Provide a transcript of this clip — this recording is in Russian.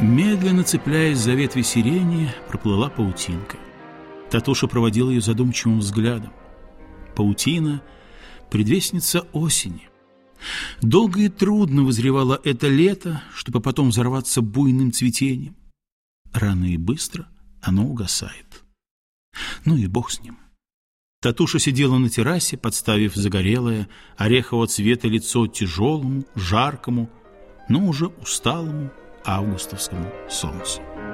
Медленно цепляясь за ветви сирени, проплыла паутинка. Татуша проводил ее задумчивым взглядом. Паутина — предвестница осени. Долго и трудно вызревало это лето, чтобы потом взорваться буйным цветением. Рано и быстро оно угасает. Ну и бог с ним. Татуша сидела на террасе, подставив загорелое, орехового цвета лицо тяжелому, жаркому, но уже усталому августовскому солнцу.